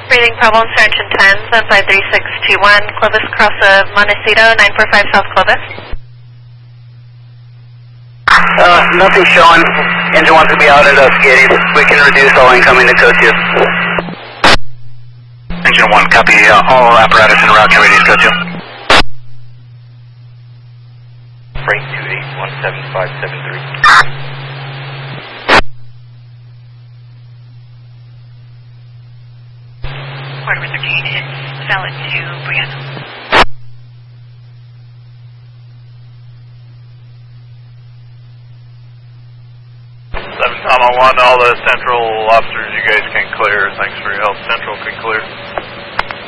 Breathing problem, Surgeon 10, 753-621, Clovis Cross of Montecito, 945 South Clovis. Nothing showing. Engine wants to be out at Skaties. We can reduce all incoming to code 2. Engine 1, copy. All apparatus en route to radius code 2. Freight 281773. Quarter 13 is valid to Brianna. 7 Tom on 1, all the central officers you guys can clear. Thanks for your help. Central can clear.